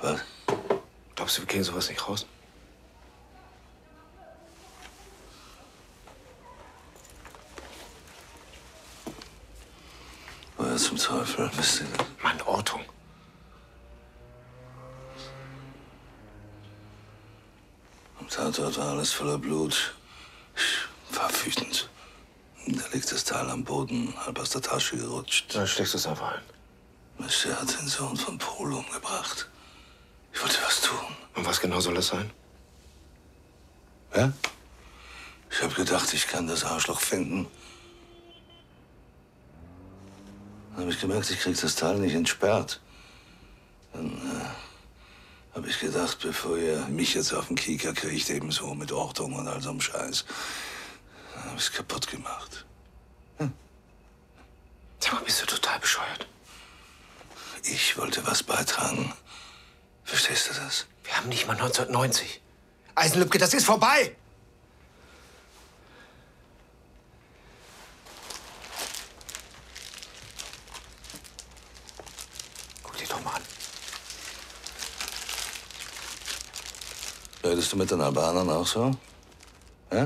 Was? Glaubst du, wir kriegen sowas nicht raus? Woher zum Teufel wisst ihr das? Mann, Ortung. Am Tatort war alles voller Blut. Ich war wütend. Da liegt das Teil am Boden, halb aus der Tasche gerutscht. Dann steckst du es einfach ein. Monsieur hat den Sohn von Paul umgebracht. Ich wollte was tun. Und was genau soll das sein? Ja? Ich habe gedacht, ich kann das Arschloch finden. Dann habe ich gemerkt, ich krieg das Teil nicht entsperrt. Dann habe ich gedacht, bevor ihr mich jetzt auf den Kieker kriegt, ebenso mit Ortung und all so einem Scheiß, dann habe ich es kaputt gemacht. Sag mal, bist du total bescheuert? Ich wollte was beitragen. Verstehst du das? Wir haben nicht mal 1990. Eisenlübke, das ist vorbei! Guck dir doch mal an. Redest du mit den Albanern auch so? Ja?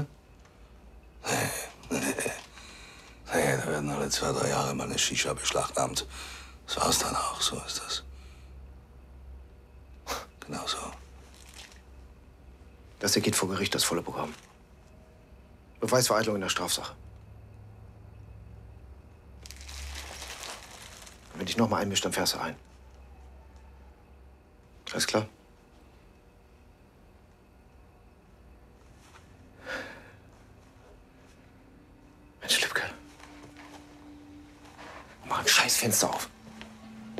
Nee, da werden alle 2, 3 Jahre mal eine Shisha beschlagnahmt. Das war's dann auch, so ist das. Genau so. Das hier geht vor Gericht, das volle Programm. Beweisvereitelung in der Strafsache. Und wenn dich noch mal einmischt, dann fährst du ein. Alles klar? Mensch, Lübke. Mach ein scheiß Fenster auf.